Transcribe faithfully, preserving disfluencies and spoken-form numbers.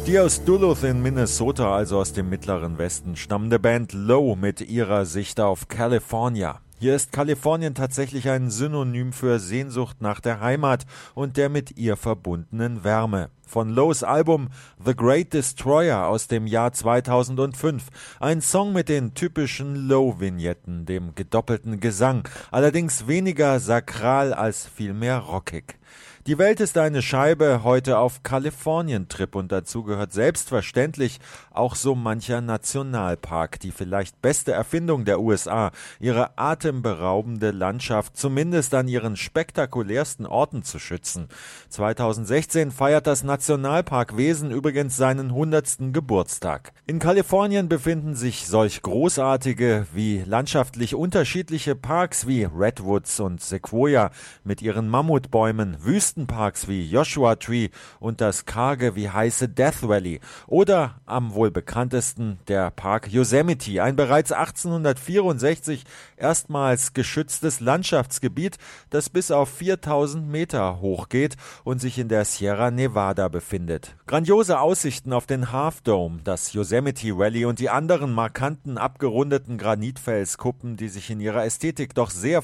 Die aus Duluth in Minnesota, also aus dem mittleren Westen, stammende Band Low mit ihrer Sicht auf California. Hier ist Kalifornien tatsächlich ein Synonym für Sehnsucht nach der Heimat und der mit ihr verbundenen Wärme. Von Lows Album The Great Destroyer aus dem Jahr zweitausendfünf. Ein Song mit den typischen Low-Vignetten, dem gedoppelten Gesang, allerdings weniger sakral als vielmehr rockig. Die Welt ist eine Scheibe, heute auf Kalifornien-Trip und dazu gehört selbstverständlich auch so mancher Nationalpark, die vielleicht beste Erfindung der U S A, ihre atemberaubende Landschaft zumindest an ihren spektakulärsten Orten zu schützen. zweitausendsechzehn feiert das Nationalparkwesen übrigens seinen hundertsten Geburtstag. In Kalifornien befinden sich solch großartige wie landschaftlich unterschiedliche Parks wie Redwoods und Sequoia mit ihren Mammutbäumen, Wüstenparks wie Joshua Tree und das karge wie heiße Death Valley oder am wohl bekanntesten der Park Yosemite, ein bereits achtzehnhundertvierundsechzig erstmals geschütztes Landschaftsgebiet, das bis auf viertausend Meter hoch geht und sich in der Sierra Nevada befindet. Grandiose Aussichten auf den Half Dome, das Yosemite Valley und die anderen markanten abgerundeten Granitfelskuppen, die sich in ihrer Ästhetik doch sehr